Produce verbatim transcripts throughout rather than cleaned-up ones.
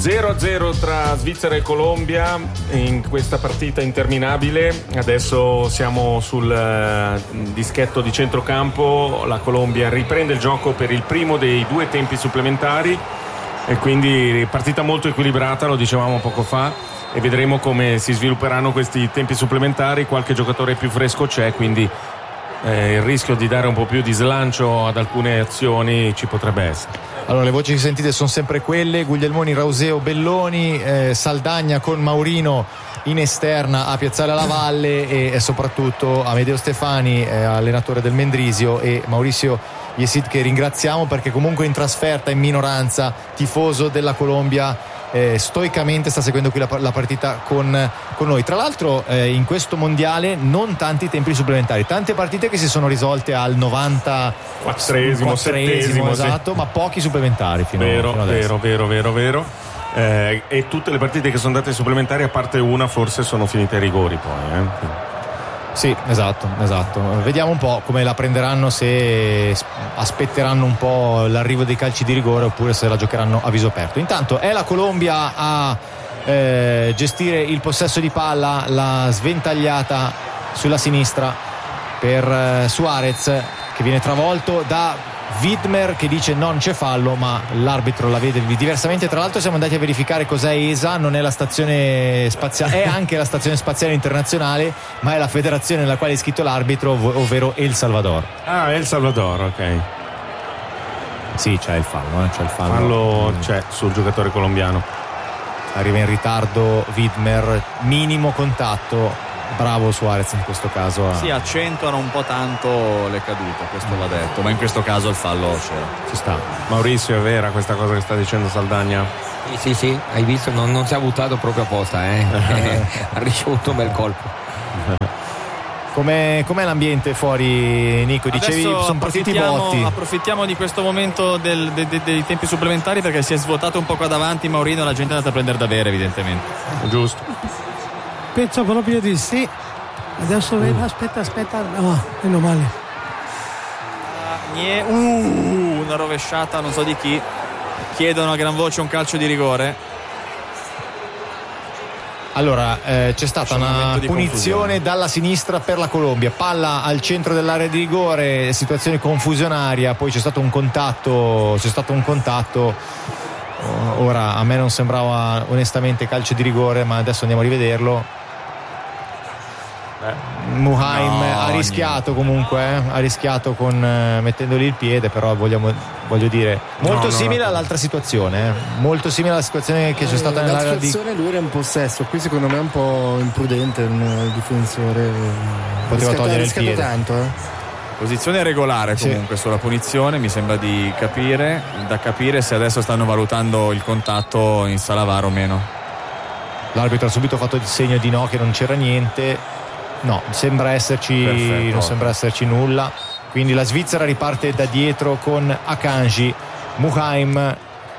zero a zero tra Svizzera e Colombia in questa partita interminabile. Adesso siamo sul uh, dischetto di centrocampo. La Colombia riprende il gioco per il primo dei due tempi supplementari e quindi partita molto equilibrata, lo dicevamo poco fa, e vedremo come si svilupperanno questi tempi supplementari. Qualche giocatore più fresco c'è, quindi eh, il rischio di dare un po' più di slancio ad alcune azioni ci potrebbe essere. Allora, le voci che sentite sono sempre quelle: Guglielmoni, Rauseo, Belloni, eh, Saldagna con Maurino in esterna a Piazzale alla Valle e, e soprattutto Amedeo Stefani, eh, allenatore del Mendrisio, e Mauricio Yesid, che ringraziamo perché comunque in trasferta, in minoranza, tifoso della Colombia, eh, stoicamente sta seguendo qui la, la partita con, con noi. Tra l'altro eh, in questo mondiale non tanti tempi supplementari, tante partite che si sono risolte al novantaquattresimo, settesimo, esatto, sì. Ma pochi supplementari fino, vero, fino adesso. Vero, vero, vero, vero. Eh, e tutte le partite che sono andate supplementari, a parte una, forse sono finite ai rigori poi, eh. Sì, esatto, esatto. Vediamo un po' come la prenderanno, se aspetteranno un po' l'arrivo dei calci di rigore oppure se la giocheranno a viso aperto. Intanto è la Colombia a eh, gestire il possesso di palla, la sventagliata sulla sinistra per eh, Suarez, che viene travolto da Widmer, che dice non c'è fallo, ma l'arbitro la vede diversamente. Tra l'altro siamo andati a verificare cos'è E S A, non è la stazione spaziale, è anche la stazione spaziale internazionale, ma è la federazione nella quale è iscritto l'arbitro, ovvero El Salvador. Ah, El Salvador, ok. Sì, c'è il fallo, eh? c'è il fallo. Fallo c'è sul giocatore colombiano. Arriva in ritardo Widmer, minimo contatto. Bravo Suarez in questo caso. A... Si accentuano un po' tanto le cadute, questo va detto, ma in questo caso il fallo c'era. Ci sta. Maurizio, è vera questa cosa che sta dicendo Saldagna? Sì, sì, sì, hai visto, non, non si è buttato proprio apposta, eh? Ha ricevuto un bel colpo. Com'è, com'è l'ambiente fuori, Nico? Dicevi sono partiti i botti. Approfittiamo di questo momento del, de, de, dei tempi supplementari, perché si è svuotato un po' qua davanti Maurino e la gente è andata a prendere da bere, evidentemente. Giusto. Penso proprio di sì. Adesso vedo, aspetta, aspetta. No, meno male. Uh, una rovesciata, non so di chi. Chiedono a gran voce un calcio di rigore. Allora, eh, c'è stata c'è una un punizione dalla sinistra per la Colombia, palla al centro dell'area di rigore, situazione confusionaria, poi c'è stato un contatto, c'è stato un contatto. Ora a me non sembrava onestamente calcio di rigore, ma adesso andiamo a rivederlo. Muhaim no, ha rischiato niente. comunque eh? ha rischiato con eh, mettendogli il piede, però vogliamo, voglio dire molto no, simile no, all'altra situazione eh? molto simile alla situazione che c'è stata eh, nell'area di... situazione lui era in possesso, qui secondo me è un po' imprudente il difensore, poteva rischiato, togliere il piede tanto eh? Posizione regolare comunque sì. Sulla punizione mi sembra di capire, da capire se adesso stanno valutando il contatto in sala V A R o meno. L'arbitro ha subito fatto il segno di no, che non c'era niente. No, sembra esserci Perfetto. non sembra esserci nulla. Quindi la Svizzera riparte da dietro con Akanji. Muhaim,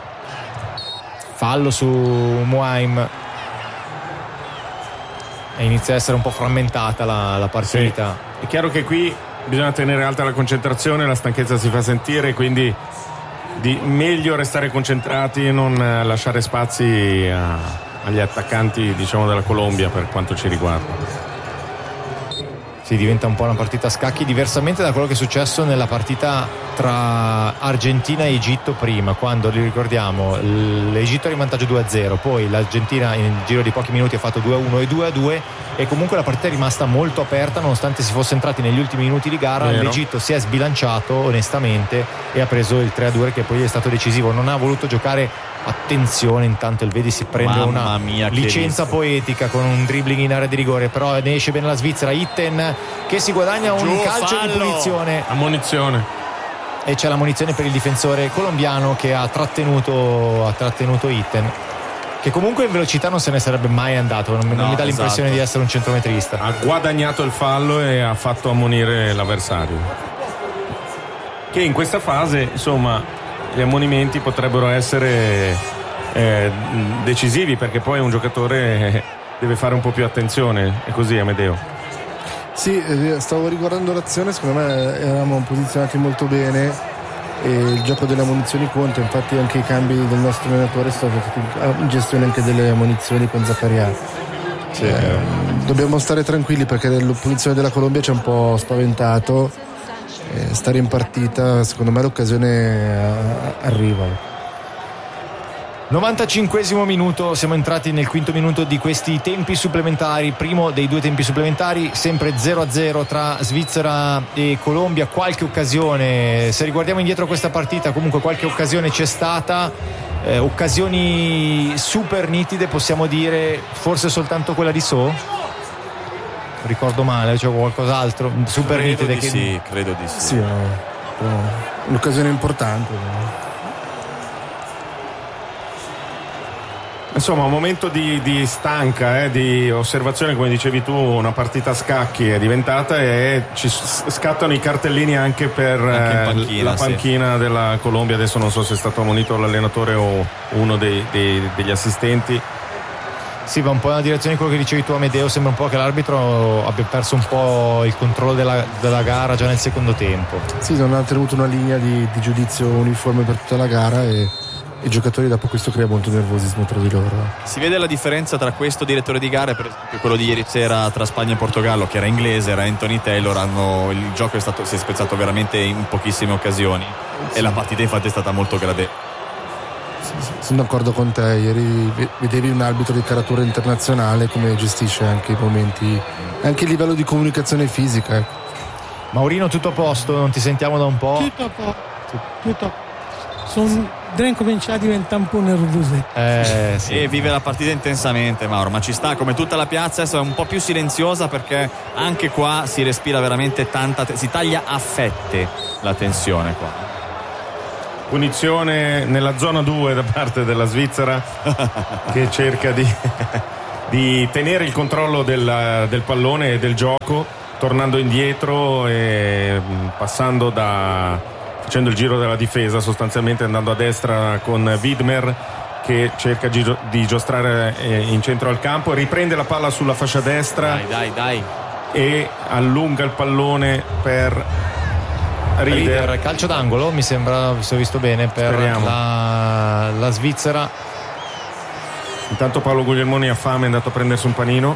fallo su Muhaim, e inizia a essere un po' frammentata la, la partita. Sì. È chiaro che qui bisogna tenere alta la concentrazione, la stanchezza si fa sentire, quindi di meglio restare concentrati e non lasciare spazi a, agli attaccanti, diciamo, della Colombia, per quanto ci riguarda. Si diventa un po' una partita a scacchi, diversamente da quello che è successo nella partita tra Argentina e Egitto prima, quando, li ricordiamo, l'Egitto era in vantaggio due a zero, poi l'Argentina in giro di pochi minuti ha fatto due a uno e due a due, e comunque la partita è rimasta molto aperta nonostante si fosse entrati negli ultimi minuti di gara. Vero. L'Egitto si è sbilanciato onestamente e ha preso il tre a due, che poi è stato decisivo. Non ha voluto giocare. Attenzione, intanto il Vedi si prende Mamma una mia, licenza poetica con un dribbling in area di rigore, però ne esce bene la Svizzera. Itten che si guadagna un Giù, calcio fallo. di punizione, ammonizione, e c'è la munizione per il difensore colombiano che ha trattenuto ha trattenuto Itten, che comunque in velocità non se ne sarebbe mai andato, non, no, non mi dà l'impressione esatto. di essere un centrometrista. Ha guadagnato il fallo e ha fatto ammonire l'avversario, che in questa fase, insomma, gli ammonimenti potrebbero essere eh, decisivi, perché poi un giocatore deve fare un po' più attenzione. È così, Amedeo? Sì, stavo riguardando l'azione, secondo me eravamo posizionati molto bene e il gioco delle munizioni conta, infatti anche i cambi del nostro allenatore sono stati in gestione anche delle munizioni con Zaccaria. Sì. Eh, dobbiamo stare tranquilli perché la punizione della Colombia ci ha un po' spaventato, eh, stare in partita, secondo me l'occasione arriva. novantacinquesimo minuto, siamo entrati nel quinto minuto di questi tempi supplementari, primo dei due tempi supplementari, sempre zero a zero tra Svizzera e Colombia. Qualche occasione, se riguardiamo indietro questa partita, comunque qualche occasione c'è stata, eh, occasioni super nitide possiamo dire, forse soltanto quella di So, ricordo male, c'è cioè qualcos'altro super credo nitide di che... sì, credo di sì, sì no, no, un'occasione importante, no? Insomma, un momento di, di stanca, eh, di osservazione, come dicevi tu, una partita a scacchi è diventata e ci scattano i cartellini anche per anche panchina, la panchina sì. della Colombia. Adesso non so se è stato ammonito l'allenatore o uno dei, dei, degli assistenti. Sì, va un po' nella direzione di quello che dicevi tu, Amedeo. Sembra un po' che l'arbitro abbia perso un po' il controllo della, della gara già nel secondo tempo. Sì, non ha tenuto una linea di, di giudizio uniforme per tutta la gara e i giocatori dopo questo crea molto nervosismo tra di loro. Si vede la differenza tra questo direttore di gare, per esempio quello di ieri sera tra Spagna e Portogallo, che era inglese, era Anthony Taylor. Hanno, il gioco è stato, si è spezzato veramente in pochissime occasioni, sì. E la partita infatti è stata molto gradevole. Sì, sì, sono d'accordo con te, ieri vedevi un arbitro di caratura internazionale come gestisce anche i momenti, anche il livello di comunicazione fisica. Maurino, tutto a posto? Non ti sentiamo da un po'? Tutto a posto, tutto a posto. Sono Dren comincia a diventare un po' nervoso. Eh, sì. E vive la partita intensamente, Mauro, ma ci sta, come tutta la piazza, adesso è un po' più silenziosa perché anche qua si respira veramente tanta, te- si taglia a fette la tensione qua. Punizione nella zona due da parte della Svizzera che cerca di, di tenere il controllo del, del pallone e del gioco, tornando indietro e passando da facendo il giro della difesa, sostanzialmente andando a destra con Widmer che cerca di, di giostrare in centro al campo, riprende la palla sulla fascia destra, dai dai dai e allunga il pallone per Rieder. Rieder, calcio d'angolo mi sembra, se ho visto bene, per la, la Svizzera. Intanto Paolo Guglielmoni ha fame, è andato a prendersi un panino,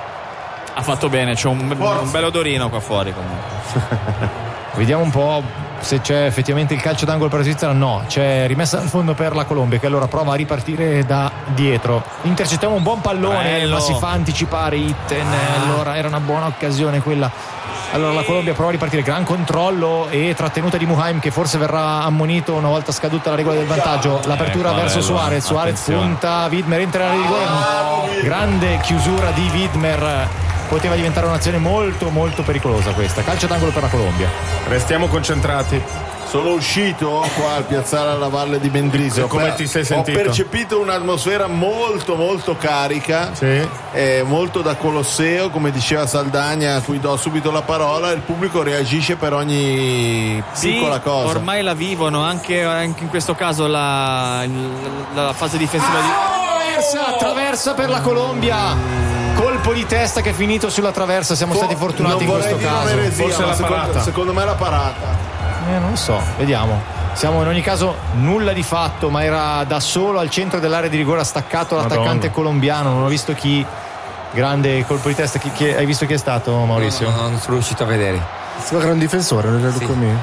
ha fatto bene, c'è un, un bel odorino qua fuori comunque. Vediamo un po' se c'è effettivamente il calcio d'angolo per la Svizzera. No, c'è rimessa al fondo per la Colombia, che allora prova a ripartire da dietro. Intercettiamo un buon pallone, Bello. Ma si fa anticipare Itten. Allora era una buona occasione quella. Allora la Colombia prova a ripartire, gran controllo e trattenuta di Muhaim, che forse verrà ammonito una volta scaduta la regola del vantaggio. L'apertura ecco, verso Suarez, Suarez punta, Widmer entra nella rigore, grande chiusura di Widmer. Poteva diventare un'azione molto molto pericolosa questa. Calcio d'angolo per la Colombia. Restiamo concentrati. Sono uscito qua al piazzale alla Valle di Mendrisio. Come per, ti sei sentito? Ho percepito un'atmosfera molto molto carica, sì. eh, molto da Colosseo, come diceva Saldagna, a cui do subito la parola. Il pubblico reagisce per ogni sì, piccola cosa. Ormai la vivono, anche, anche in questo caso la, la, la fase difensiva di... Traversa, traversa per la Colombia. Colpo di testa che è finito sulla traversa. Siamo stati fortunati in questo caso. Eresia, forse la secondo, parata. secondo me la parata. Eh, non lo so, vediamo. Siamo in ogni caso nulla di fatto, ma era da solo al centro dell'area di rigore, attaccato l'attaccante Madonna. colombiano. Non ho visto chi. Grande colpo di testa. Chi, chi, hai visto chi è stato, Maurizio? No, no, non sono riuscito a vedere. Sembra che era un difensore, non era sì.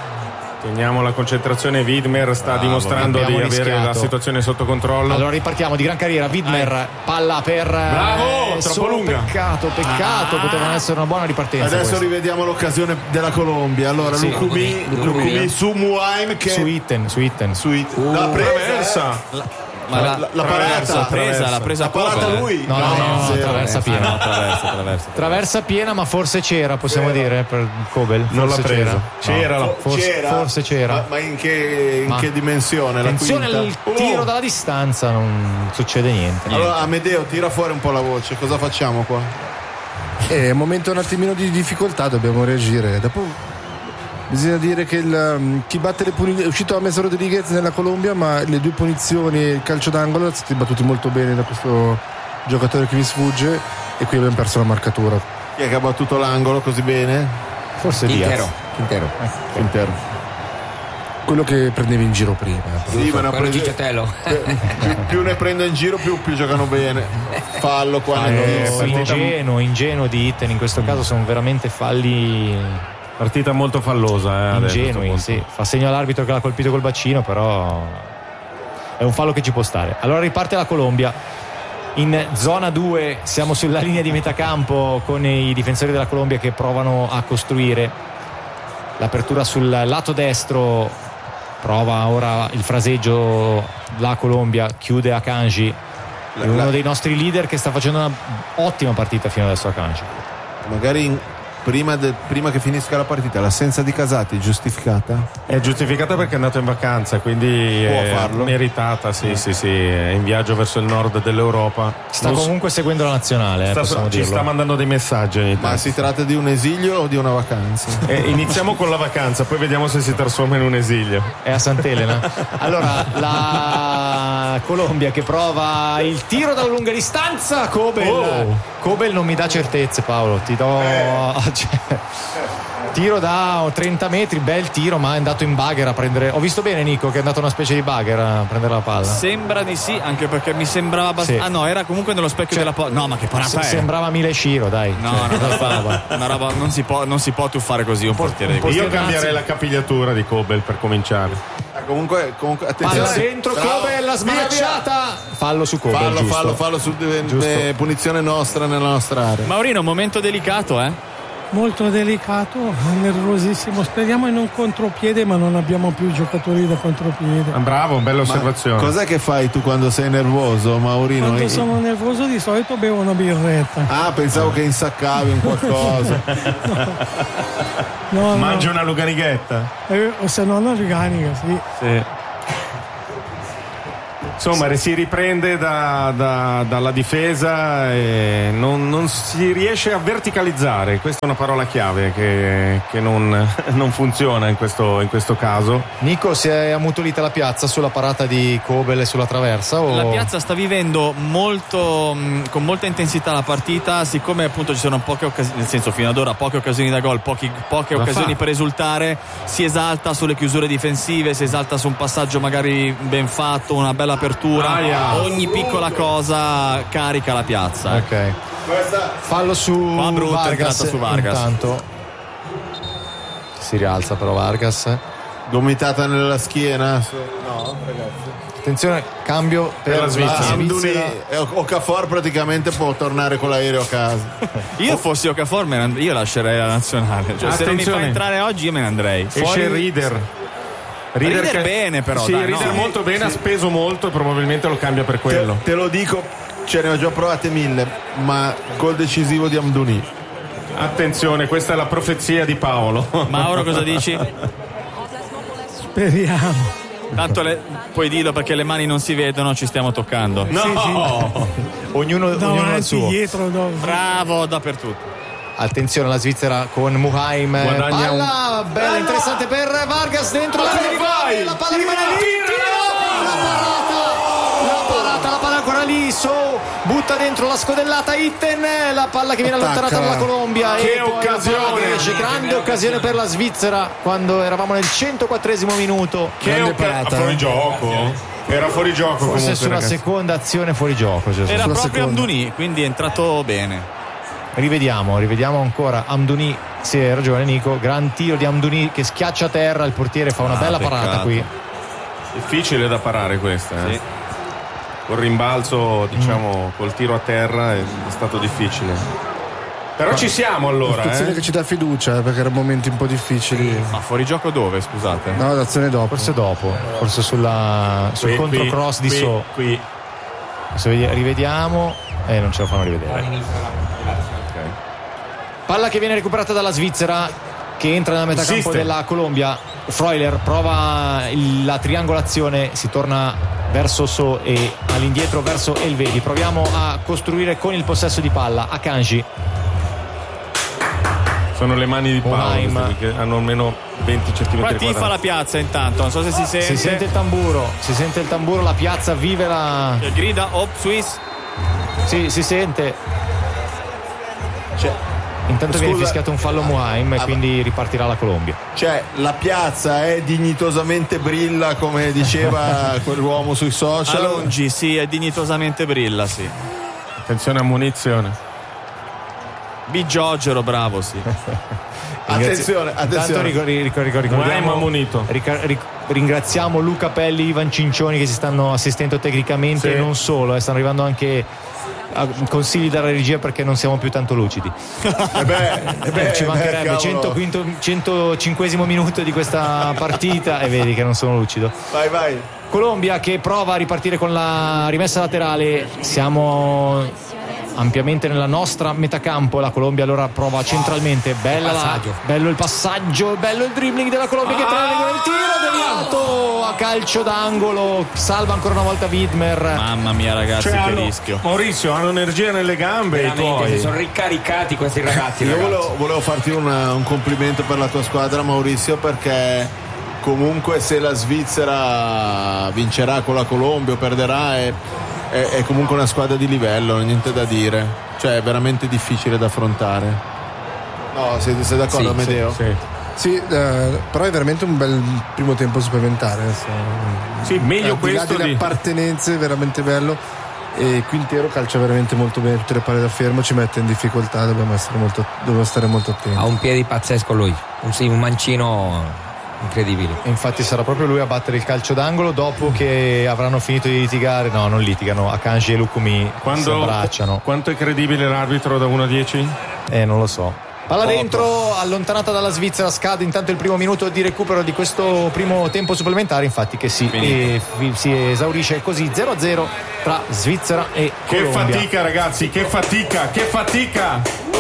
Teniamo la concentrazione. Widmer sta Bravo, dimostrando di rischiato. avere la situazione sotto controllo. Allora ripartiamo di gran carriera. Widmer, Ai. palla per Bravo, eh, troppo lunga. Peccato, peccato, ah. poteva essere una buona ripartenza. Adesso questa. rivediamo l'occasione della Colombia. Allora sì. Lucumi, Lucumi su Muhaim che su Itten, su Itten. Su Itten. Uh, la presa. La... Ma la, la, la parata l'ha presa, l'ha presa l'ha parata poco, lui. No, no, no, no, no traversa piena. No, traversa, traversa. Traversa piena, ma forse c'era, possiamo c'era. dire per Kobel. Non l'ha presa. C'era. No. Forse c'era. Forse c'era. Ma, ma in che in ma che dimensione? Attenzione la al tiro oh. dalla distanza, non succede niente. Allora Amedeo, tira fuori un po' la voce. Cosa facciamo qua? È un momento un attimino di difficoltà, dobbiamo reagire. Dopo bisogna dire che il, chi batte le punizioni è uscito a James Rodriguez nella Colombia, ma le due punizioni e il calcio d'angolo sono stati battuti molto bene da questo giocatore che mi sfugge, e qui abbiamo perso la marcatura. Chi è che ha battuto l'angolo così bene? Forse Quintero. Diaz. Quintero. Eh, Quintero. quello che prendevi in giro prima. Sì, ma ne ha Quello presi- Cicciatello. più, più ne prendo in giro più, più giocano bene. Fallo qua Eh, nel partita- ingenuo, ingenuo di Itten in questo caso, sono veramente falli Partita molto fallosa, eh, adesso, ingenui, molto. sì. Fa segno all'arbitro che l'ha colpito col bacino, però è un fallo che ci può stare. Allora riparte la Colombia in zona due, siamo sulla linea di metacampo con i difensori della Colombia che provano a costruire l'apertura sul lato destro, prova ora il fraseggio la Colombia, chiude Akanji, è uno dei nostri leader che sta facendo una ottima partita fino adesso Akanji. Magari in- prima, de- prima che finisca la partita l'assenza di Casati è giustificata? È giustificata perché è andato in vacanza, quindi Può è farlo? meritata, sì, sì, sì, è in viaggio verso il nord dell'Europa. Sta Non s- comunque seguendo la nazionale, eh, sta- possiamo ci dirlo. sta mandando dei messaggi ogni Ma tanto. si tratta di un esilio o di una vacanza? Eh, iniziamo con la vacanza, poi vediamo se si trasforma in un esilio. È a Sant'Elena. Allora la Colombia che prova il tiro dalla lunga distanza. Kobel, Oh. Kobel non mi dà certezze, Paolo. Ti do cioè, tiro da trenta metri, bel tiro, ma è andato in bagger a prendere. Ho visto bene Nico che è andato una specie di bagger a prendere la palla. Sembra di sì, anche perché mi sembrava abbastanza. Sì. Ah no, era comunque nello specchio Cioè, della porta. No, ma che parata Se- è? sembrava Mile Shiro, dai. No, Cioè, una questa roba, una roba non, si può, non si può tuffare così un portiere di un po' Io Postinazzi. cambierei la capigliatura di Kobel per cominciare. Ah, comunque, comunque attenzione. Palla dentro, Bravo. Kobel, la smanacciata. Fallo su Kobel. Fallo, giusto. fallo, fallo su Giusto. eh, punizione nostra nella nostra area. Maurino, momento delicato, eh? Molto delicato, nervosissimo. Speriamo in un contropiede, ma non abbiamo più giocatori da contropiede. Ah, bravo, bella Ma osservazione. cos'è che fai tu quando sei nervoso, Maurino? Quando Eh, sono nervoso di solito bevo una birretta. Ah, pensavo che insaccavi un qualcosa. No, no. Mangia una luganighetta. Eh, o se no una organica, sì. Sì. Insomma, si riprende da- da- dalla difesa e non, non si riesce a verticalizzare. Questa è una parola chiave che, che non, non funziona in questo, in questo caso. Nico, si è ammutolita la piazza sulla parata di Kobel e sulla traversa? O... La piazza sta vivendo molto mh, con molta intensità la partita, siccome appunto ci sono poche occasioni, nel senso fino ad ora poche occasioni da gol, pochi- poche La occasioni fa. per esultare, si esalta sulle chiusure difensive, si esalta su un passaggio magari ben fatto, una bella apertura, Aia. ogni piccola cosa carica la piazza. Ok. Fallo su Qua brutta Vargas. entrata su Vargas. Intanto si rialza però Vargas. Gomitata nella schiena. No, ragazzi. Attenzione, cambio per, Per la la Svizzera. Svizzera. Amduni e Okafor praticamente può tornare con l'aereo a casa. Io fossi Okafor me ne and- io lascerei la nazionale, cioè, se non mi fa Attenzione. entrare oggi io me ne andrei. Esce il Reader. Reader bene, però, Sì, dai, Reader no. molto bene, ha speso molto e probabilmente lo cambia per quello. Te, te lo dico, ce ne ho già provate mille, ma col decisivo di Amdouni. Attenzione, questa è la profezia di Paolo. Mauro, cosa dici? Speriamo. Tanto le, puoi dirlo perché le mani non si vedono, ci stiamo toccando. No! Ognuno, ognuno al Davanti, suo. dietro, no. Bravo dappertutto. Attenzione alla Svizzera con Muhaim. Guadagna Palla bella, interessante per Vargas dentro la Come vai? la palla rimane lì. La parata, la parata, la palla ancora lì. So butta dentro la scodellata Itten, la palla che viene Attacca. allontanata dalla Colombia. Che e poi la palla occasione! che esce. Grande occasione per la Svizzera quando eravamo nel centoquattresimo minuto. Che Grande occa- parata, fuori eh. gioco? Era fuori gioco Forse comunque, sulla ragazzi. seconda azione fuori gioco. Gesù. Era Sulla proprio seconda. Amdouni, quindi è entrato bene. Rivediamo, rivediamo ancora Amdouni. Sì, hai ragione Nico, gran tiro di Amdouni che schiaccia a terra, il portiere fa una Ah, bella peccato. parata qui. Difficile da parare questa, eh? Sì. Col rimbalzo, diciamo, col tiro a terra è stato difficile. Però ci siamo allora, L'azione eh? che ci dà fiducia, eh, perché erano momenti un po' difficili. Ma fuori gioco dove, scusate? No, l'azione dopo. Forse dopo, forse sulla, sul Qui, qui, controcross di qui, So. qui. Adesso vedi- rivediamo e non ce lo fanno rivedere. Palla che viene recuperata dalla Svizzera che entra nella metà campo Esiste. della Colombia. Freuler prova il- la triangolazione, si torna verso So e all'indietro verso Elvedi. Proviamo a costruire con il possesso di palla. Akanji. Sono le mani di Paolo Onaim. queste qui, che hanno almeno venti Qua centimetri tifa quadrati. la piazza intanto, non so se si sente. Si sente il tamburo, si sente il tamburo, la piazza vive la. Che grida, op, Swiss. Sì, si sente. C'è, Intanto Scusa, viene fischiato un fallo Muhaim e ah, quindi ripartirà la Colombia. Cioè la piazza è dignitosamente brilla, come diceva quell'uomo sui social. Alongi, sì, è dignitosamente brilla, sì. Attenzione a munizione. Bigiogero, bravo, sì. Attenzione, attenzione. Intanto ricor- ricor- ricor- ricordiamo, ammonito. ric- ric- ringraziamo Luca Pelli, Ivan Cincioni che si stanno assistendo tecnicamente, Sì. e non solo, eh, stanno arrivando anche a- consigli dalla regia perché non siamo più tanto lucidi. Eh beh, eh beh, Ci beh, mancherebbe. cavolo. centoquinto centocinquesimo minuto di questa partita e vedi che non sono lucido. Vai, vai. Colombia che prova a ripartire con la rimessa laterale. Siamo ampiamente nella nostra metacampo. La Colombia allora prova centralmente. Bella la, bello il passaggio, bello il dribbling della Colombia che trova il tiro deviato a calcio d'angolo. Salva ancora una volta Widmer. Mamma mia, ragazzi, Cioè, che hanno- rischio. Maurizio, hanno energia nelle gambe i Veramente si tuoi. sono ricaricati questi ragazzi. Io ragazzi. volevo, volevo farti una- un complimento per la tua squadra, Maurizio, perché comunque se la Svizzera vincerà con la Colombia o perderà è, è, è comunque una squadra di livello, niente da dire, cioè è veramente difficile da affrontare. No, sei, sei d'accordo, Sì, Amedeo? Sì. Sì, eh, però è veramente un bel primo tempo supplementare. adesso. Sì, meglio Al di là questo delle di... appartenenze, è veramente bello. E Quintero calcia veramente molto bene tutte le palle da fermo, ci mette in difficoltà, dobbiamo, essere molto, dobbiamo stare molto attenti. Ha un piede pazzesco lui, un, sì, un mancino incredibile. E infatti sarà proprio lui a battere il calcio d'angolo dopo che avranno finito di litigare. No, non litigano. Akanji e Lukumi si Quando, abbracciano. quanto è credibile l'arbitro da uno a dieci? Eh, non lo so. Palla dentro, allontanata dalla Svizzera, scade intanto il primo minuto di recupero di questo primo tempo supplementare, infatti che si, eh, si esaurisce così zero a zero tra Svizzera e Che Colombia. fatica, ragazzi, che fatica, che fatica!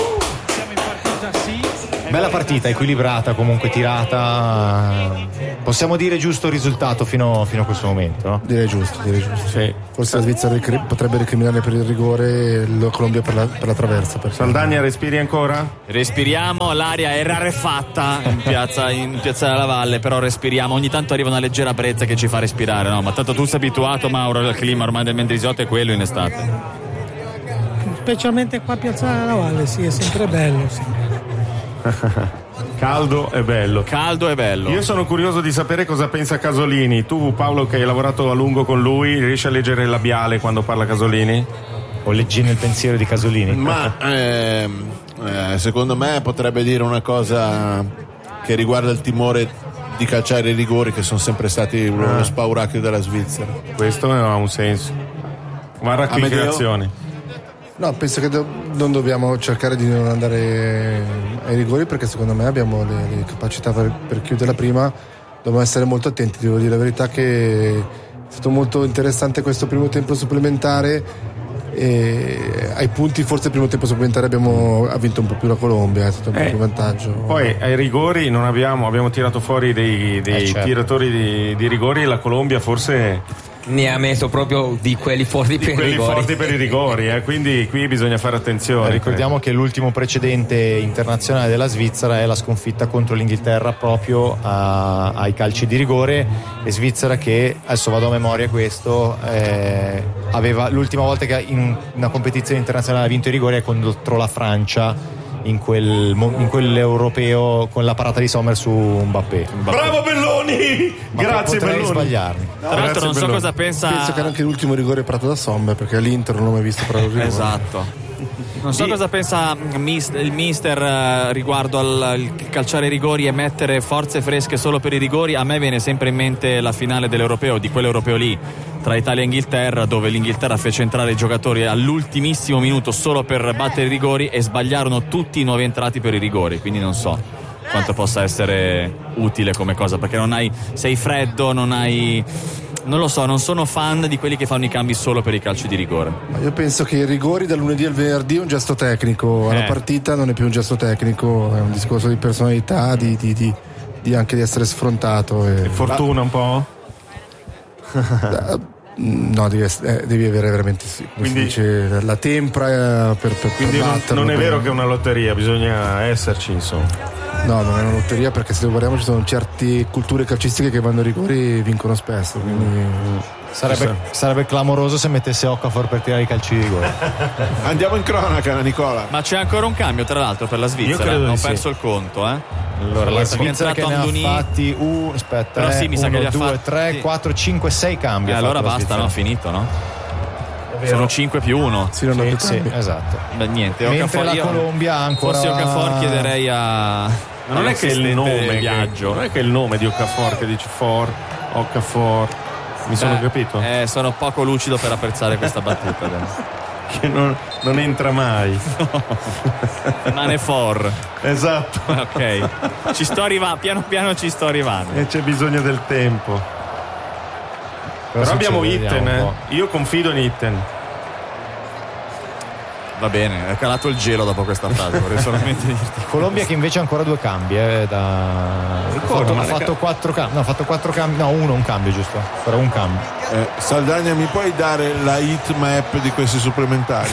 Bella partita, equilibrata, comunque tirata. Possiamo dire giusto risultato fino, fino a questo momento, no? Direi giusto, direi giusto. Sì. Forse la Svizzera ricri- potrebbe recriminare per il rigore e la Colombia per la, per la traversa. perché- Saldagna, respiri ancora? Respiriamo, l'aria è rarefatta in piazza, in piazza della Valle, però respiriamo, ogni tanto arriva una leggera brezza che ci fa respirare, no? Ma tanto tu sei abituato, Mauro, al clima ormai del Mendrisiotto è quello in estate. Specialmente qua a Piazza della Valle, sì, è sempre bello. Sì. Caldo e bello. Caldo e bello. Io sono curioso di sapere cosa pensa Casolini. Tu, Paolo, che hai lavorato a lungo con lui, riesci a leggere il labiale quando parla Casolini? O leggi nel pensiero di Casolini? Ma ehm, eh, secondo me potrebbe dire una cosa che riguarda il timore di calciare i rigori, che sono sempre stati uno Ah. spauracchio della Svizzera. Questo ha un senso. Guarda qui Amedeo? creazioni. No, penso che do- non dobbiamo cercare di non andare ai rigori, perché secondo me abbiamo le, le capacità per, per chiudere la prima. Dobbiamo essere molto attenti, devo dire la verità che è stato molto interessante questo primo tempo supplementare. E ai punti forse il primo tempo supplementare abbiamo ha vinto un po' più la Colombia, è stato un po' Eh, più vantaggio. Poi ai rigori non abbiamo, abbiamo tirato fuori dei, dei Eh, certo. tiratori di, di rigori e la Colombia forse Ne ha messo proprio di quelli forti di per i quelli rigori. forti per i rigori, eh, quindi qui bisogna fare attenzione. Eh, ricordiamo che l'ultimo precedente internazionale della Svizzera è la sconfitta contro l'Inghilterra proprio a- ai calci di rigore. E Svizzera che, adesso vado a memoria questo, eh, aveva l'ultima volta che in una competizione internazionale ha vinto i rigori è contro la Francia in, quel, mo- in quell'europeo con la parata di Sommer su Mbappé. Bravo Belloni! Ma Grazie potrei Belloni. sbagliarmi. Tra l'altro Grazie, non so Belloni. cosa pensa. Penso che era anche l'ultimo rigore prato da Sommer, perché all'Inter non l'ho mai visto però il rigore. Esatto. Non so cosa pensa mis- il mister eh, riguardo al, al calciare i rigori e mettere forze fresche solo per i rigori. A me viene sempre in mente la finale dell'Europeo, di quell'Europeo lì, tra Italia e Inghilterra, dove l'Inghilterra fece entrare i giocatori all'ultimissimo minuto solo per battere i rigori e sbagliarono tutti i nuovi entrati per i rigori, quindi non so quanto possa essere utile come cosa, perché non hai, sei freddo, non hai, non lo so, non sono fan di quelli che fanno i cambi solo per i calci di rigore. Ma io penso che i rigori dal lunedì al venerdì è un gesto tecnico, alla Eh. partita non è più un gesto tecnico, è un discorso di personalità, di, di, di, di anche di essere sfrontato. E... Fortuna un po'? No, devi, ess- eh, devi avere veramente sì, come Quindi- si dice, la tempra eh, per, per Quindi per non, batterlo, non è per- vero che è una lotteria, bisogna esserci insomma. No, non è una lotteria, perché se guardiamo ci sono certe culture calcistiche che vanno ai rigori e vincono spesso, quindi sarebbe, sarebbe clamoroso se mettesse Okafor per tirare i calci di rigore. Andiamo in cronaca, Nicola. Ma c'è ancora un cambio tra l'altro per la Svizzera, Io credo ho di perso sì. il conto, eh. Allora, la Svizzera che ne ha Anduni... fatti uh, aspetta, Però eh, sì, mi sa uno, che li ha due, fatti- tre, sì. quattro, cinque, sei cambi. E ha allora fatto la basta, Svizzera. no? Finito, no? Sono cinque più uno. sì, non ha più Sì, cambi. sì, esatto. Beh, niente, Mentre Okafor, la io- Colombia ha ancora Fossi Okafor chiederei a Ma non è che il all'assistente nome del che- viaggio. non è che è il nome di Okafor che dice For, Okafor. Mi sono Beh, capito? eh, sono poco lucido per apprezzare questa battuta adesso. Che non, non entra mai. Mane for. Esatto. Ok. Ci sto arrivando, piano piano ci sto arrivando. E c'è bisogno del tempo. Però Cosa abbiamo succede? Itten, Vediamo un eh. Io confido in Itten. Va bene, è calato il gelo dopo questa frase, vorrei solamente dirti. Colombia che invece ha ancora due cambi, eh, da... ha fatto, ma ha fatto quattro cambi, no, ha fatto quattro cambi, no, uno un cambio giusto, però un cambio. Eh, Saldagna, mi puoi dare la heat map di questi supplementari?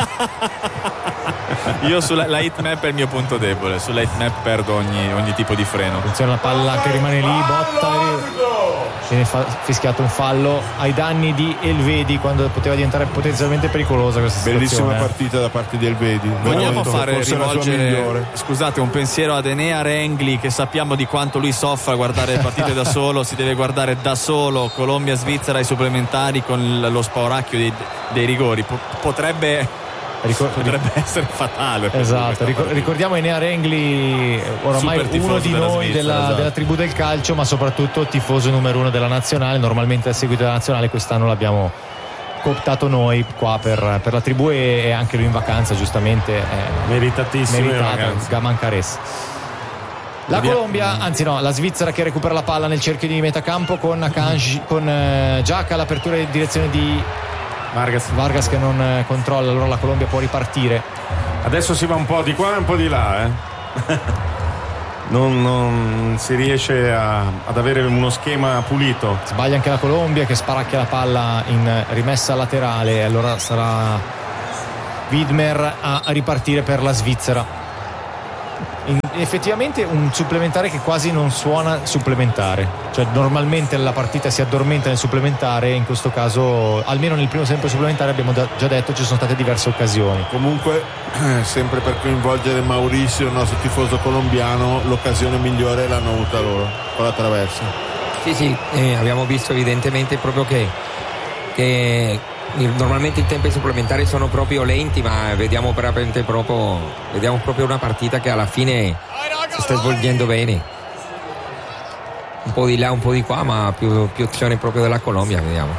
Io sulla la hit map è il mio punto debole, sulla hit map perdo ogni, ogni tipo di freno. Attenzione alla palla che rimane lì, botta e viene fa- fischiato un fallo ai danni di Elvedi quando poteva diventare potenzialmente pericolosa questa situazione. Bellissima eh. partita da parte di Elvedi. Vogliamo Veramente, fare forse la sua rivolgere, migliore. scusate, un pensiero ad Enea Rengli, che sappiamo di quanto lui soffra a guardare le partite da solo, si deve guardare da solo Colombia-Svizzera ai supplementari con l- lo spauracchio dei, dei rigori. Po- potrebbe Ricor- potrebbe essere fatale per lui Esatto, questa ricor- partita. ricordiamo Enea Rengli, oramai Super tifoso uno di della noi Svizzera, della, esatto. della tribù del calcio, ma soprattutto tifoso numero uno della nazionale. Normalmente a seguito della nazionale, quest'anno l'abbiamo cooptato noi qua per, per la tribù, e, e anche lui in vacanza, giustamente. Eh, Meritatissime meritata, ragazzi. Gamancares. La Colombia, anzi no, la Svizzera che recupera la palla nel cerchio di metacampo con Akanji, con eh, Giacca, l'apertura in direzione di Vargas. Vargas che non eh, controlla, allora la Colombia può ripartire. Adesso si va un po' di qua e un po' di là, eh. non, non si riesce a- ad avere uno schema pulito. Sbaglia anche la Colombia che sparacchia la palla in rimessa laterale, e allora sarà Widmer a ripartire per la Svizzera. In- effettivamente un supplementare che quasi non suona supplementare, cioè normalmente la partita si addormenta nel supplementare, in questo caso almeno nel primo tempo supplementare abbiamo da- già detto ci sono state diverse occasioni. Comunque, eh, sempre per coinvolgere Mauricio, il nostro tifoso colombiano, l'occasione migliore l'hanno avuta loro con la traversa. Sì, sì, eh, abbiamo visto evidentemente proprio che, che normalmente i tempi supplementari sono proprio lenti, ma vediamo veramente proprio, vediamo proprio una partita che alla fine si sta svolgendo bene. Un po' di là, un po' di qua, ma più, più opzioni proprio della Colombia, vediamo.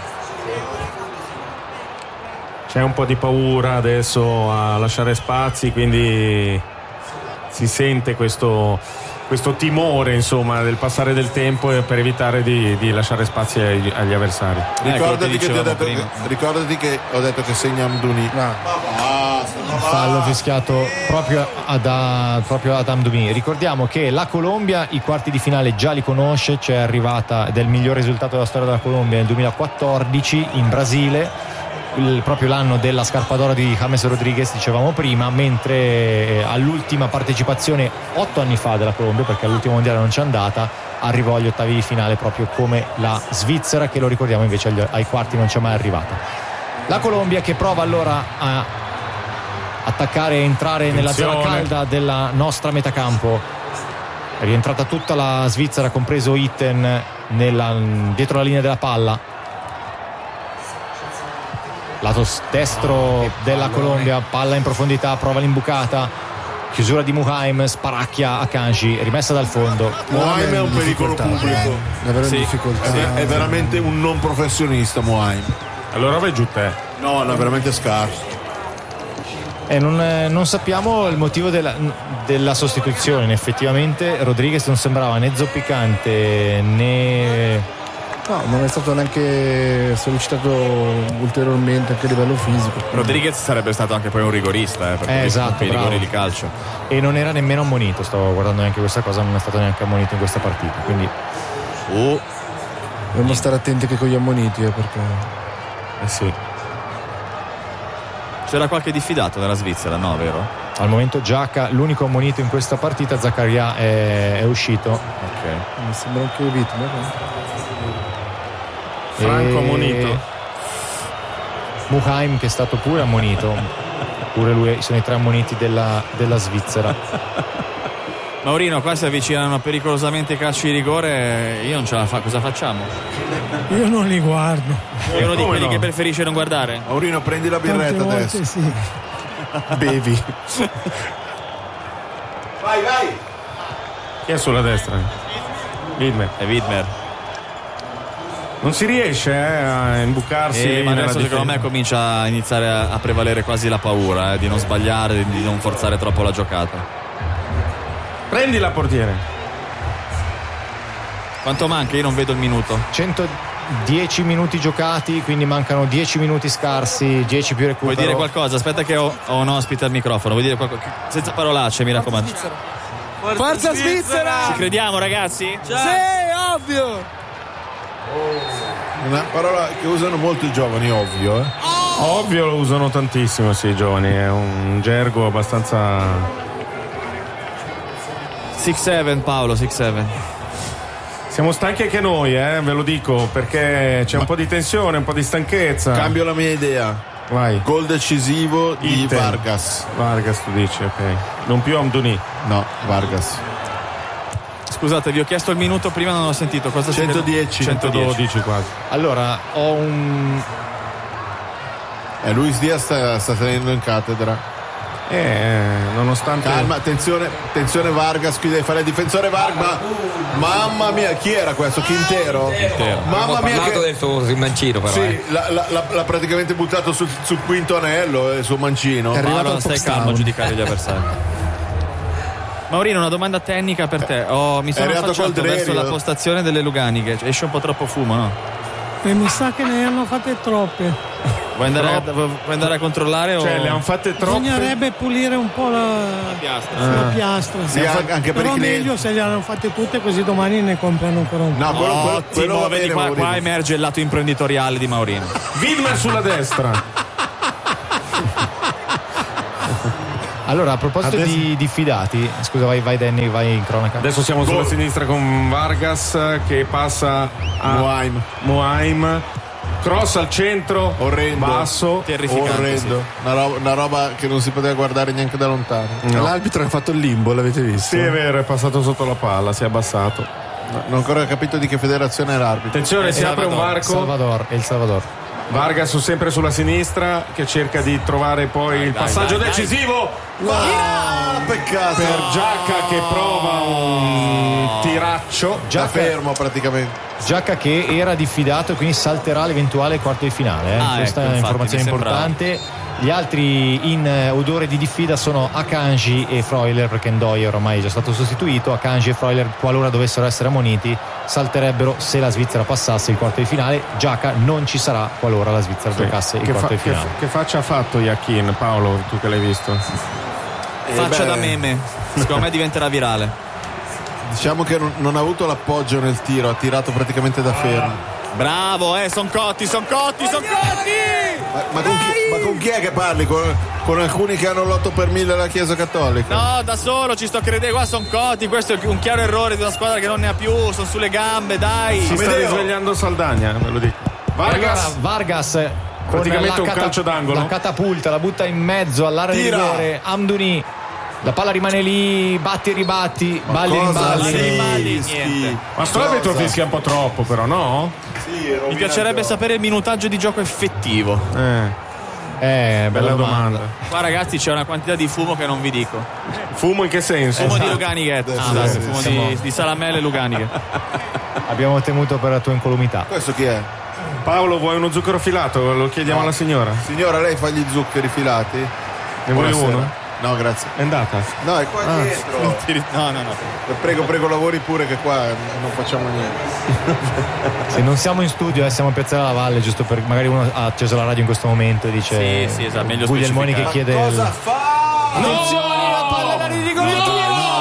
C'è un po' di paura adesso a lasciare spazi, quindi si sente questo, questo timore, insomma, del passare del tempo, per evitare di, di lasciare spazi agli, agli avversari. Eh, Ricordati, quello che ti ho dicevamo detto prima. che, ricordati che ho detto che segna Amdouni. Fallo fischiato proprio ad, a, proprio ad Amdouni. Ricordiamo che la Colombia i quarti di finale già li conosce, c'è arrivata ed è il miglior risultato della storia della Colombia nel duemilaquattordici in Brasile, il, proprio l'anno della scarpa d'oro di James Rodriguez, dicevamo prima, mentre eh, all'ultima partecipazione otto anni fa della Colombia, perché all'ultimo mondiale non c'è andata, arrivò agli ottavi di finale proprio come la Svizzera, che lo ricordiamo invece agli, ai quarti non c'è mai arrivata. La Colombia che prova allora a attaccare e entrare nella zona Attenzione. calda della nostra metacampo. È rientrata tutta la Svizzera, compreso Itten, nella, dietro la linea della palla. Lato destro della Colombia, palla in profondità, prova l'imbucata, chiusura di Muhaim, sparacchia a Kanji, rimessa dal fondo. Mohaim è un pericolo pubblico. Davvero in Sì. difficoltà. È, è veramente un non professionista Mohaim. Allora vai giù te. No, no, è veramente scarso. E non, eh, non sappiamo il motivo della, della sostituzione. Effettivamente Rodriguez non sembrava né zoppicante né... No, non è stato neanche sollecitato ulteriormente anche a livello fisico. Rodriguez sarebbe stato anche poi un rigorista, eh, perché Eh, lui esatto, compie i rigori bravo. di calcio. e non era nemmeno ammonito. Stavo guardando neanche questa cosa, non è stato neanche ammonito in questa partita, quindi Oh, Dobbiamo stare attenti anche con gli ammoniti, eh, perché Eh sì. C'era qualche diffidato nella Svizzera, no, vero? Al momento Giacca, l'unico ammonito in questa partita, Zaccaria è, è uscito. Ok. Mi sembra anche Wittmer. Franco ammonito. Muheim che è stato pure ammonito. Pure lui, sono i tre ammoniti della, della Svizzera. Maurino, qua si avvicinano pericolosamente i calci di rigore, io non ce la fa, cosa facciamo? Io non li guardo. È uno di Come quelli no? che preferisce non guardare? Maurino, prendi la Tante birretta volte adesso. sì. Bevi. Vai, vai! Chi è sulla destra? Widmer. È Widmer. Non si riesce eh, a imbucarsi Eh, lì ma nella adesso secondo difesa. me comincia a iniziare a, a prevalere quasi la paura eh, di non sbagliare, di non forzare troppo la giocata. Prendi la portiere. Quanto manca? Io non vedo il minuto. centodieci minuti giocati, quindi mancano dieci minuti scarsi, dieci più recupero. Vuoi dire qualcosa? Aspetta che ho, ho un ospite al microfono. Vuoi dire qualcosa? Senza parolacce, mi raccomando. Forza Svizzera! Ci crediamo, ragazzi? Sì, ovvio! Una parola che usano molto i giovani, ovvio. Eh? Ovvio lo usano tantissimo, sì, i giovani. È un gergo abbastanza. sei sette Paolo, sei sette. Siamo stanchi anche noi, eh, ve lo dico, perché c'è un po' di tensione, un po' di stanchezza. Cambio la mia idea. Vai. Gol decisivo di Itten. Vargas. Vargas tu dici, ok. Non più Amdouni. No, Vargas. Scusate, vi ho chiesto il minuto prima, non ho sentito. Cosa centodieci. centododici quasi. Allora, ho un Eh, Luis Diaz sta, sta salendo in cattedra. Eh, nonostante. Calma, attenzione, attenzione Vargas, qui deve fare il difensore Vargas. Mamma mia, chi era questo? Quintero? Quintero. Mamma Abbiamo mia, parlato che... del suo mancino, però. Sì, eh. l'ha, l'ha- l'ha- l'ha praticamente buttato sul, sul quinto anello, il suo mancino. È arrivato Paolo, al stai Foxtown. calmo a giudicare gli avversari. Maurino, una domanda tecnica per te. Oh, mi sono arrivato affacciato col verso Drerio. la postazione delle Luganiche. Esce un po' troppo fumo, no? E mi sa che ne hanno fatte troppe. Vuoi andare, a, vuoi andare a controllare o... Cioè, le hanno fatte troppe. Bisognerebbe pulire un po' la, piastra. la piastra. Sì, an- anche per Però i clienti. meglio se le hanno fatte tutte, così domani ne comprano ancora un po'. No, quello, quello, quello Ottimo, va vedi bene, qua, Maurino. qua emerge il lato imprenditoriale di Maurino. Widmer sulla destra. Allora, a proposito Adesso- di diffidati, scusa, vai, vai Danny, vai in cronaca. Adesso siamo sulla sinistra con Vargas che passa a Muaim. Muaim. Cross al centro, Orrendo. basso. Terrificante. Orrendo. Una, roba, una roba che non si poteva guardare neanche da lontano. No. L'arbitro ha fatto il limbo, l'avete visto? Sì, è vero, è passato sotto la palla, si è abbassato. No, non ho ancora capito di che federazione è l'arbitro. Attenzione, si apre un varco. Salvador, El Salvador. Vargas sempre sulla sinistra che cerca di trovare poi il dai, passaggio dai, decisivo Ah, peccato. per Giacca che prova un tiraccio. Già Giacca- fermo praticamente. Giacca che era diffidato e quindi salterà l'eventuale quarto di finale. Eh. Ah, Questa ecco, è un'informazione infatti, mi sembrava. importante. Gli altri in eh, odore di diffida sono Akanji e Freuler, perché Ndoye oramai è già stato sostituito. Akanji e Freuler, qualora dovessero essere ammoniti, salterebbero se la Svizzera passasse il quarto di finale. Giacca non ci sarà qualora la Svizzera giocasse il Che, quarto fa- di che, finale. che faccia ha fatto Yakin, Paolo, tu che l'hai visto? Faccia beh. da meme. Secondo me diventerà virale. Diciamo che non, non ha avuto l'appoggio nel tiro, ha tirato praticamente da fermo. Bravo, eh, son cotti, son cotti, son cotti! Ma, ma con chi, ma con chi è che parli? Con, con alcuni che hanno l'otto per mille alla Chiesa Cattolica? No, da solo ci sto credendo, qua son cotti, questo è un chiaro errore di una squadra che non ne ha più, sono sulle gambe, dai! Si sta Amedeo. risvegliando Saldagna, ve lo dico. Vargas, Vargas, Vargas con Praticamente la un cata- calcio d'angolo. la catapulta, la butta in mezzo all'area di Tira. rigore. Amdouni, la palla rimane lì, batti e ribatti, balli e Cosa rimballi. Balli, rimballi, fischi? niente. ma Strovito Cosa? fischia un po' troppo, però, no? Sì, Mi piacerebbe sapere il minutaggio di gioco effettivo. Eh, Eh, bella domanda. Qua ragazzi c'è una quantità di fumo che non vi dico. Fumo in che senso? Fumo di Luganiche, Ah, scusate, sì, fumo siamo- di, di salamelle e Luganiche. Abbiamo temuto per la tua incolumità. Questo chi è? Paolo, vuoi uno zucchero filato? Lo chiediamo No. alla signora. Signora, lei fa gli zuccheri filati? Ne vuoi Buonasera. uno? No, grazie. È andata. No, è qua dietro. No, no, no. Prego, prego, lavori pure che qua non facciamo niente. Se non siamo in studio, eh, siamo a Piazzale della Valle, giusto per magari uno ha acceso la radio in questo momento e dice Sì, sì, esatto, meglio Guglielmoni che specificare. chiede Cosa il... fa? Attenzione, la palla alla di rigore. Ma chi,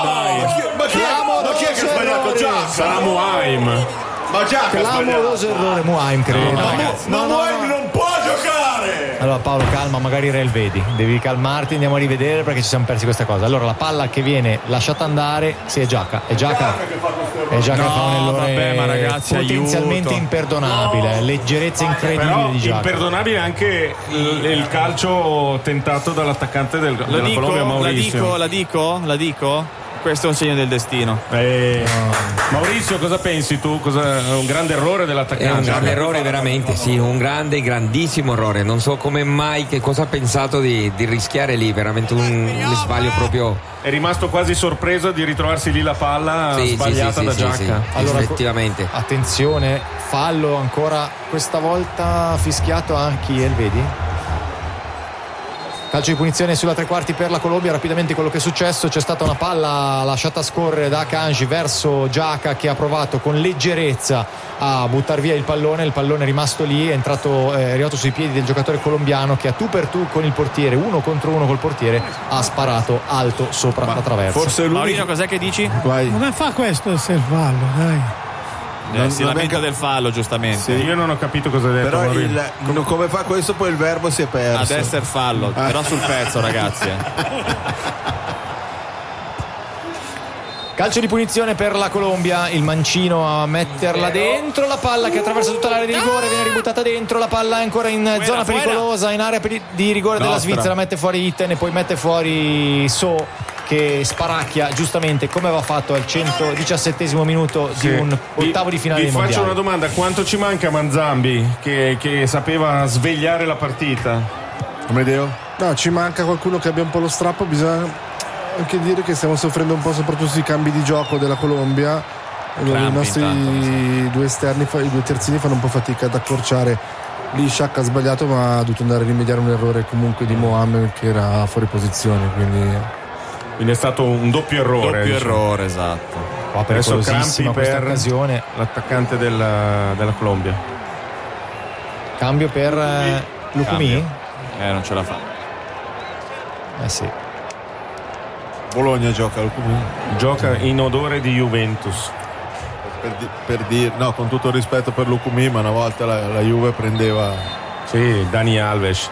ma chi, è, ma chi è che ha sbagliato Giacca? Sarà Muaim. Ma Giacca ha sbagliato. Clamoroso errore, Muaim credo. Ma, ragazzi. ma No, no, Muaim no. non può giocare! Allora Paolo, calma, magari Real vedi, devi calmarti, andiamo a rivedere perché ci siamo persi questa cosa. Allora la palla che viene lasciata andare, sì, è Giaca, è Giaca, è Giaca no, che fa un errore vabbè, ma ragazzi, potenzialmente aiuto. imperdonabile, no. Leggerezza incredibile Però di Giaca. imperdonabile anche il, il calcio tentato dall'attaccante del, Lo della dico, Colombia, la Mauricio. dico, la dico, la dico. Questo è un segno del destino. Eh, Maurizio, cosa pensi tu? Cosa, un grande errore dell'attaccante? È un grande errore veramente, sì, un grande, grandissimo errore. Non so come mai, che cosa ha pensato di, di rischiare lì, veramente un, un sbaglio proprio. È rimasto quasi sorpreso di ritrovarsi lì la palla sì, sbagliata sì, da sì, Giaca. sì, sì, Allora, effettivamente. Attenzione, fallo ancora questa volta fischiato a Kiel, vedi? Calcio di punizione sulla tre quarti per la Colombia. Rapidamente quello che è successo: c'è stata una palla lasciata scorrere da Akanji verso Giaca, che ha provato con leggerezza a buttare via il pallone. Il pallone è rimasto lì, è entrato, è arrivato sui piedi del giocatore colombiano, che a tu per tu con il portiere, uno contro uno col portiere, ha sparato alto sopra la traversa. Forse lui. Maurino, cos'è che dici? Vai. Come fa questo essere fallo, dai? Eh, si non lamenta abbiamo- del fallo, giustamente. Sì. Io non ho capito cosa ha detto. Però Maurizio. il, no, come fa questo poi il verbo si è perso. Ad essere fallo, Ah. però sul pezzo, ragazzi. eh. Calcio di punizione per la Colombia, il mancino a metterla dentro, la palla che attraversa tutta l'area di rigore, viene ributtata dentro, la palla è ancora in zona fuera. pericolosa, in area peri- di rigore della Nostra. Svizzera, mette fuori Itten e poi mette fuori So, che sparacchia giustamente come aveva fatto al centodiciassettesimo minuto Sì. di un ottavo Vi- di finale vi dei faccio mondiali. una domanda: quanto ci manca Manzambi che, che sapeva svegliare la partita? Amedeo? No, ci manca qualcuno che abbia un po' lo strappo. Bisogna anche dire che stiamo soffrendo un po' soprattutto sui cambi di gioco della Colombia. Crampi, I nostri intanto, due esterni, fa- i due terzini fanno un po' fatica ad accorciare. Lì Shaq ha sbagliato, ma ha dovuto andare a rimediare un errore comunque di Mohamed che era fuori posizione, quindi Quindi è stato un doppio errore. Doppio diciamo. errore, esatto. Qua Adesso pericolosissima Crampi questa per occasione. l'attaccante della, della Colombia. Cambio per eh, Lukumi. Cambio. Eh, non ce la fa. Eh sì. Bologna gioca alcuni. Gioca in odore di Juventus. Per, di- per dire, no, con tutto il rispetto per Lukumi, ma una volta la, la Juve prendeva. Sì, Dani Alves.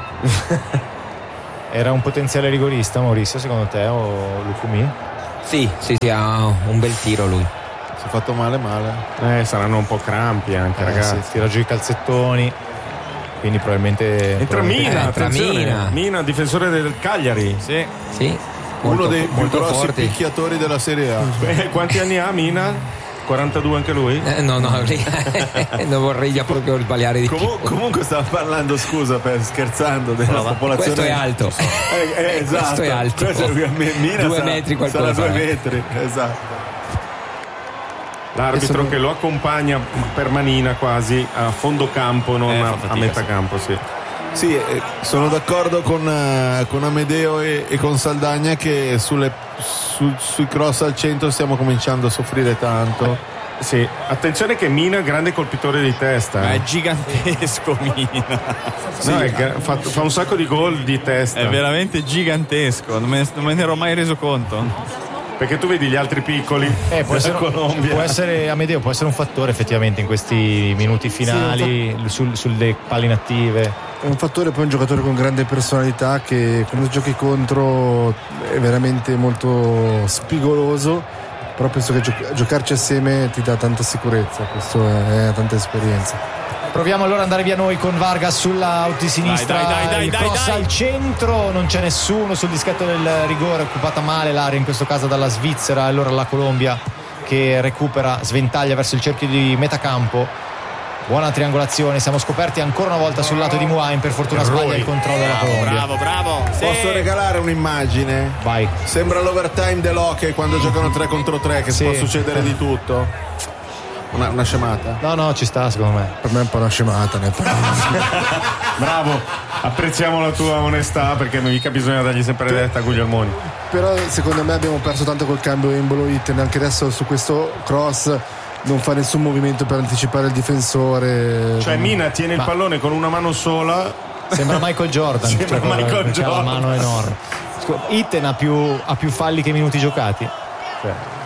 Era un potenziale rigorista Maurizio secondo te o Lukumi? Sì, sì, sì, ha un bel tiro lui. Si è fatto male, male. Eh, saranno un po' crampi anche, Eh, ragazzi. sì, tira giù i calzettoni, quindi probabilmente Entra probabilmente- Mina, Eh, entra attenzione. Mina. Mina, difensore del Cagliari. Sì. Sì, Uno molto, dei più molto grossi forte. picchiatori della Serie A. Eh, quanti anni ha Mina? quarantadue anche lui? Eh, no, no, lì- non vorrei già proprio sbagliare di più. Comu- comunque stava parlando, scusa, per scherzando, della popolazione. Questo è alto. Eh, eh, esatto. Questo è alto. Questo è- Mina Due sarà- metri qualcosa, sarà due eh. metri, esatto. L'arbitro che lo accompagna per manina quasi a fondo campo, non Eh, fa a, fatica, a metà sì. campo, sì. Sì, eh, sono d'accordo con, eh, con Amedeo e, e con Saldagna che sulle, su- sui cross al centro stiamo cominciando a soffrire tanto. Sì, attenzione che Mina grande colpitore di testa. Ma eh. è gigantesco Mina. No, è ga- fa, fa un sacco di gol di testa. È veramente gigantesco, non me, non me ne ero mai reso conto. Perché tu vedi gli altri piccoli Eh, può, della essere, Colombia. può essere Amedeo, può essere un fattore effettivamente in questi minuti finali, sul- sulle palle inattive. è un fattore, poi un giocatore con grande personalità che quando giochi contro è veramente molto spigoloso, però penso che gio- giocarci assieme ti dà tanta sicurezza, questo è, è tanta esperienza. Proviamo allora ad andare via noi con Vargas sulla di sinistra, Dai, dai, dai, il dai, cross dai. al centro, non c'è nessuno sul dischetto del rigore, occupata male l'area in questo caso dalla Svizzera, allora la Colombia che recupera, sventaglia verso il cerchio di metacampo. Buona triangolazione, siamo scoperti ancora una volta sul lato di Muain, per fortuna sbaglia il controllo della Colombia. Bravo, bravo. Sì. Posso regalare un'immagine? Vai. Sembra l'overtime dell'hockey quando giocano tre contro tre, che Sì. può succedere di tutto. Una, una scemata. No, no, ci sta secondo me. Per me è un po' una scemata, ne parlo. Bravo, apprezziamo la tua onestà, perché mica bisogna dargli sempre retta a Guglielmoni. Però secondo me abbiamo perso tanto col cambio Embolo Itten, anche adesso su questo cross non fa nessun movimento per anticipare il difensore. Cioè Mina tiene il Ma- pallone con una mano sola. Sembra Michael Jordan. Sembra cioè, Michael perché ha la Jordan. mano enorme. Scusa, Itten ha più, ha più falli che minuti giocati. Cioè,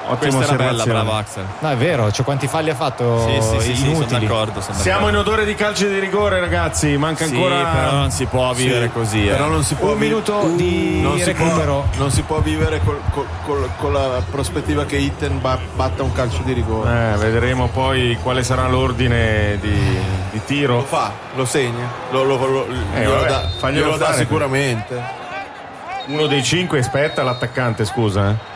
Ottimo, questa era bella, osservazione. bravo Axel. No, è vero, cioè quanti falli ha fatto Sì, sì, sì, sì, sono inutili. d'accordo, sono Siamo in d'accordo. odore di calci di rigore, ragazzi. Manca Sì, ancora. però non si può vivere Sì, così. eh. Però non si può Un vi- minuto di non si recupero. può, non si può vivere col- col- col- con la prospettiva che Itten ba- batta un calcio di rigore. Eh, vedremo poi quale sarà l'ordine di, di Lo tiro. fa, lo segna, lo, lo, lo, Eh, glielo vabbè, dà, faglielo glielo dà fare. sicuramente. Uno dei cinque spetta l'attaccante, scusa. Eh.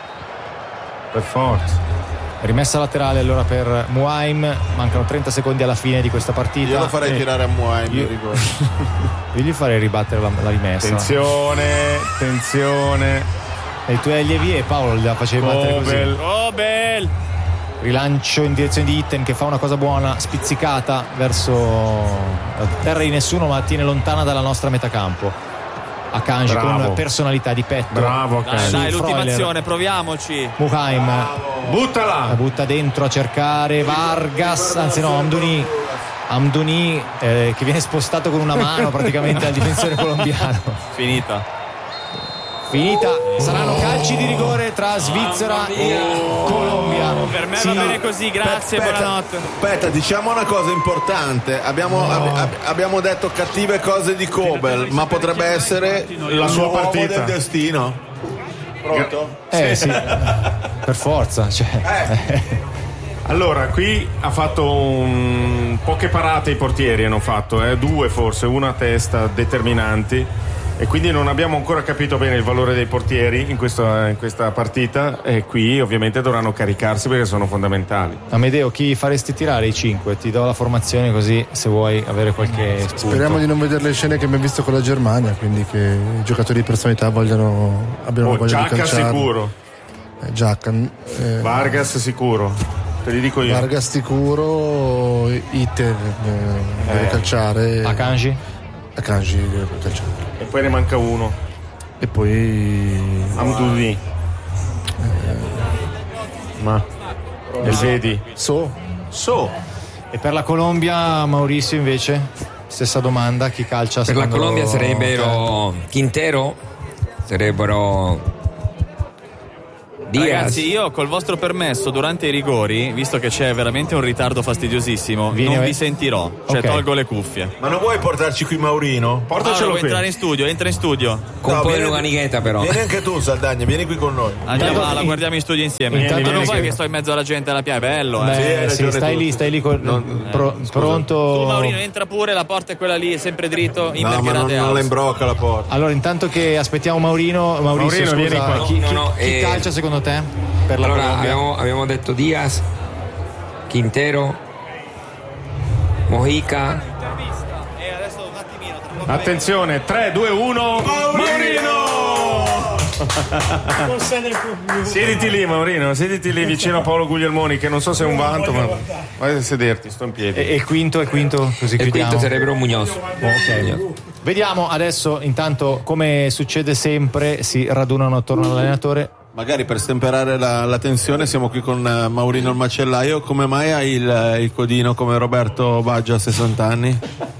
Per forza. Rimessa laterale allora per Muaim, mancano trenta secondi alla fine di questa partita. Io lo farei Eh, tirare a Muaim io- il rigore. Io gli farei ribattere la, la rimessa. Attenzione, attenzione. E i tuoi allievi e Paolo li facevi battere così. Kobel. Oh, bel! Rilancio in direzione di Itten che fa una cosa buona, spizzicata verso la terra di nessuno, ma tiene lontana dalla nostra metà campo. Akanji Bravo. con personalità di petto. Bravo, Dai, Akanji. dai, l'ultima Freuler. azione, proviamoci. Muhaim la Buttala. butta dentro a cercare Vargas, anzi no, Amdouni. Amdouni eh, che viene spostato con una mano praticamente al difensore colombiano. Finita. Finita, saranno calci di rigore tra Svizzera e Colombia. Per me Sì. va bene così, grazie, Aspetta, buonanotte. aspetta, diciamo una cosa importante. Abbiamo, ab- ab- abbiamo detto cattive cose di Kobel, ma potrebbe essere La sua l'uomo partita. del destino. Pronto? Eh sì, per forza. Cioè. Allora, qui ha fatto un... poche parate i portieri hanno fatto, eh? Due forse, una a testa, determinanti. E quindi non abbiamo ancora capito bene il valore dei portieri in questa, in questa partita e qui ovviamente dovranno caricarsi perché sono fondamentali. Amedeo, chi faresti tirare i cinque? Ti do la formazione così se vuoi avere qualche spunto. Speriamo di non vedere le scene che abbiamo visto con la Germania, quindi che i giocatori di personalità vogliano, abbiano Oh, voglia di Giacca calciare. sicuro, Eh, Giacca, eh, Vargas sicuro, te li dico io. Vargas sicuro, Iter eh, deve calciare. Akanji? Akanji deve calciare. E poi ne manca uno, E poi Amdouni. Ma e vedi? So. So, E per la Colombia, Maurizio invece? Stessa domanda, chi calcia Per la secondo Colombia te? sarebbero Quintero, sarebbero Diaz. Ragazzi, io col vostro permesso durante i rigori, visto che c'è veramente un ritardo fastidiosissimo, Vieni non a- vi sentirò, cioè Ok. tolgo le cuffie. ma non vuoi portarci qui Maurino? Portacelo Allora, vuoi qui. entrare in studio? Entra in studio. con No, poi vieni- Luganigheta però. Vieni anche tu, Saldagna, vieni qui con noi. Andiamo, Intanto- la guardiamo in studio insieme. Intanto Intanto non vieni vuoi che- che sto in mezzo alla gente alla piazza, è bello, eh. Beh, Sì, hai sì, ragione stai tu. lì, stai lì con, Non- pro- scusa. pronto. Tu Maurino entra pure, la porta è quella lì, è sempre dritto, in No, ma non, Bergherate non la House. imbrocca la porta. Allora, intanto che aspettiamo Maurino, Maurizio, Maurino, vieni scusa, qua. chi, No, chi- no, chi eh, calcia secondo te? Per la Allora Colombia? abbiamo, abbiamo detto Diaz, Quintero, Mojica, Attenzione, tre, due, uno, Maurino! Siediti lì Maurino, siediti lì vicino a Paolo Guglielmoni che non so se è un vanto, ma vai a sederti, sto in piedi. E, e il quinto, e il quinto, così e il chiudiamo. quinto sarebbero Muñoz. Ok. Vediamo adesso, intanto, come succede sempre, si radunano attorno all'allenatore. Magari per stemperare la, la tensione siamo qui con eh, Maurino il macellaio. Come mai hai il, il codino come Roberto Baggio a sessanta anni?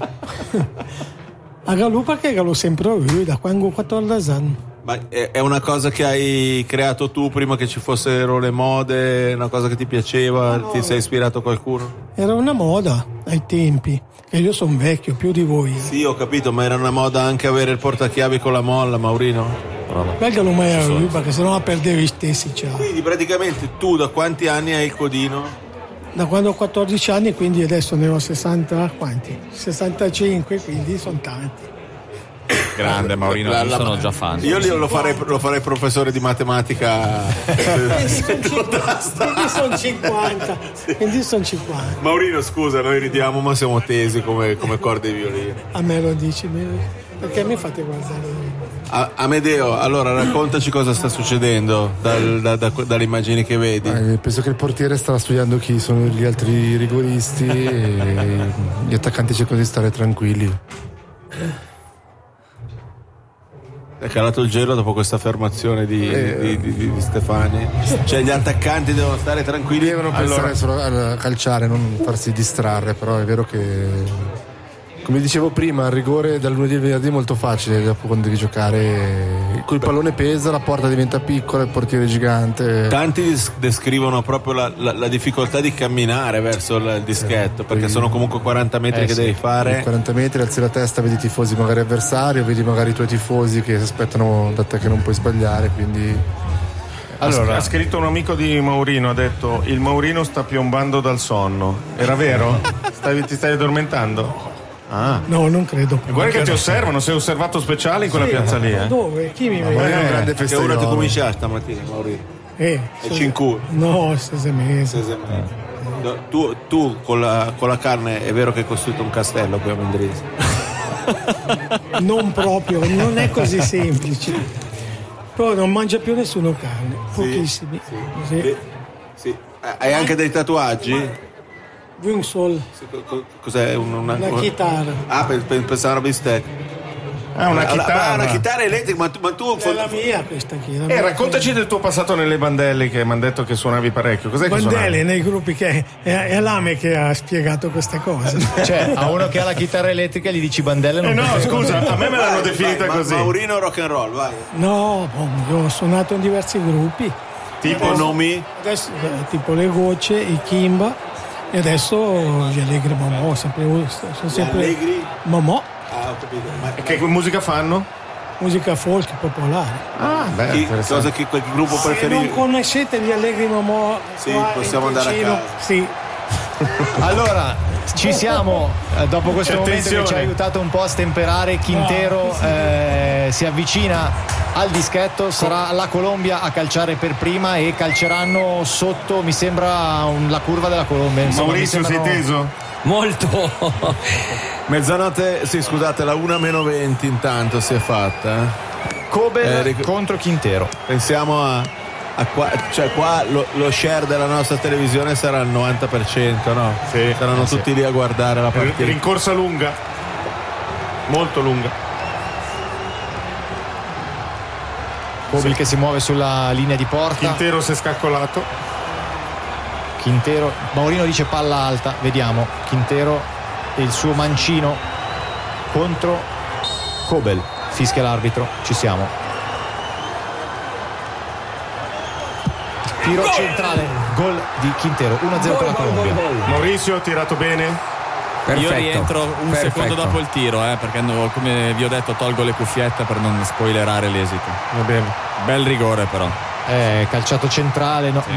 A Galù perché Galù sempre lui, da quando ho quattordici anni. Ma è, è una cosa che hai creato tu prima che ci fossero le mode, una cosa che ti piaceva, ti sei ispirato a qualcuno? Era una moda ai tempi, e io sono vecchio, più di voi. Sì, ho capito, ma era una moda anche avere il portachiavi con la molla, Maurino? Perché non mai a lui, perché sennò la perdevi stessi. Cioè. Quindi praticamente tu da quanti anni hai il codino? Da quando ho quattordici anni, quindi adesso ne ho sessanta, quanti? sessantacinque, quindi sono tanti. Grande Maurino, La- io la- sono già fan. Io li- lo farei, lo farei professore di matematica. Quindi sono cinquanta. Quindi sono cinquanta. Maurino, scusa, noi ridiamo, ma siamo tesi come, come corde di violino. A me lo dici, me- perché mi fate guardare? A- Amedeo, allora raccontaci cosa sta succedendo dal- da- da- dalle immagini che vedi. Eh, penso che il portiere sta studiando chi sono gli altri rigoristi e gli attaccanti cercano di stare tranquilli. È calato il gelo dopo questa affermazione di, di, di- di- di Stefani. Cioè gli attaccanti devono stare tranquilli. Devono pensare Allora, solo a calciare, non farsi distrarre, però è vero che Come dicevo prima, il rigore dal lunedì al venerdì è molto facile, dopo quando devi giocare col pallone pesa, la porta diventa piccola, il portiere è gigante. Tanti descrivono proprio la, la, la difficoltà di camminare verso il dischetto, perché sono comunque quaranta metri eh, che sì. devi fare. quaranta metri, alzi la testa, vedi i tifosi magari avversari, o vedi magari i tuoi tifosi che si aspettano da te che non puoi sbagliare, quindi... Allora, ha scritto un amico di Maurino, ha detto: il Maurino sta piombando dal sonno. Era vero? Stavi, ti stai addormentando? Ah. No, non credo. Guarda che ti osservano, sei osservato speciale in quella Sì, piazza lì, eh? Dove? Chi mi Ma vede? è un grande Che ora ti festeggiolo. comincia stamattina, Maurino. Eh, E cinque. No, sei mesi. Tu, tu con, la, con la carne è vero che hai costruito un castello qui a Mendrisio? Non proprio, non è così semplice. Però non mangia più nessuno carne, pochissimi. Sì. Sì. Sì. Sì. Hai anche dei tatuaggi? Un sol, Cos'è? Una, una, una chitarra. Ah, pensavo una bistecca. Ah, una chitarra. Ah, una chitarra elettrica, ma tu, ma tu È la mia questa qui. la Eh, mia raccontaci del tuo passato nelle bandelli, che mi hanno detto che suonavi parecchio. Cos'è che Bandele suonavi? nei gruppi, che è, è l'Ame che ha spiegato questa cosa. Cioè, a uno che ha la chitarra elettrica gli dici bandelle non Eh no, puoi- scusa, a me me l'hanno definita vai, così. Maurino rock and roll, vai. No, boh, io ho suonato in diversi gruppi. Tipo nomi? Adesso, eh, tipo le Gocce, i Kimba, e adesso gli Allegri Momò, sempre, sono sempre Allegri? Momò, Ah, ho capito. Ma E che musica fanno? musica folk popolare. Ah, beh, chi, interessante. cosa che quel gruppo Se non preferito? conoscete gli Allegri Momò, Sì, qua possiamo in andare a Ticino, casa. Sì. Allora, ci siamo, eh, dopo questo momento che Attenzione. ci ha aiutato un po' a stemperare. Quintero eh, si avvicina al dischetto, sarà la Colombia a calciare per prima e calceranno sotto, mi sembra, un- la curva della Colombia. Insomma, Maurizio, mi sei sembrano- teso? Molto. Mezzanotte, sì, scusate, la una meno venti intanto si è fatta. eh. Cobel Eh, ric- contro Quintero. Pensiamo a, a qua, cioè qua lo, lo share della nostra televisione sarà al novanta per cento, no? Sì. Saranno tutti lì a guardare la partita. Rincorsa lunga. Molto lunga. Cobel che si muove sulla linea di porta. Quintero si è scaccolato. Quintero, Maurino dice palla alta, vediamo Quintero e il suo mancino contro Cobel, fischia l'arbitro, ci siamo. Tiro centrale, gol di Quintero, uno a zero per la Colombia. Maurizio, tirato bene. Perfetto. Io rientro un Perfetto. secondo dopo il tiro, eh, perché no- come vi ho detto tolgo le cuffiette per non spoilerare l'esito. Va bene. Bel rigore però. Eh, calciato centrale, no,